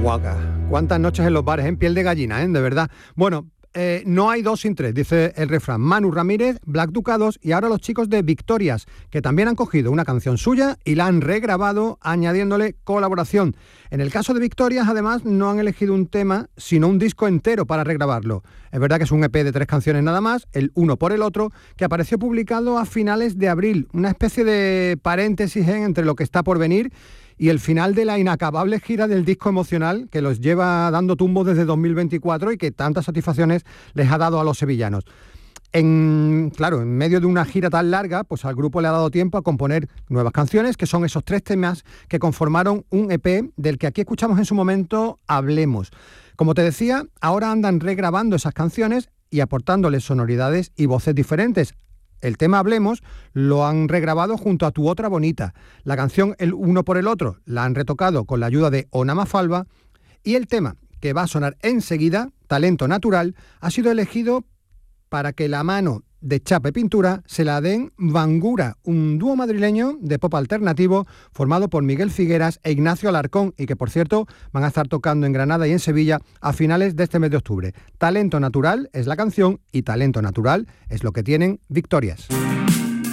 Guaca. ¿Cuántas noches en los bares en piel de gallina, de verdad? Bueno, no hay dos sin tres, dice el refrán. Manu Ramírez, Black Ducados y ahora los chicos de Victorias, que también han cogido una canción suya y la han regrabado añadiéndole colaboración. En el caso de Victorias, además, no han elegido un tema, sino un disco entero para regrabarlo. Es verdad que es un EP de 3 canciones nada más, el uno por el otro, que apareció publicado a finales de abril, una especie de paréntesis entre lo que está por venir y el final de la inacabable gira del disco emocional que los lleva dando tumbos desde 2024 y que tantas satisfacciones les ha dado a los sevillanos. En medio de una gira tan larga, pues al grupo le ha dado tiempo a componer nuevas canciones, que son esos 3 temas que conformaron un EP del que aquí escuchamos en su momento Hablemos. Como te decía, ahora andan regrabando esas canciones y aportándoles sonoridades y voces diferentes. El tema Hablemos lo han regrabado junto a Tu Otra Bonita. La canción El Uno por el Otro la han retocado con la ayuda de Ona Mafalda. Y el tema que va a sonar enseguida, Talento Natural, ha sido elegido para que la mano de chapa y pintura se la den Bangura, un dúo madrileño de pop alternativo formado por Miguel Figueras e Ignacio Alarcón y que, por cierto, van a estar tocando en Granada y en Sevilla a finales de este mes de octubre. Talento Natural es la canción y Talento Natural es lo que tienen Victorias.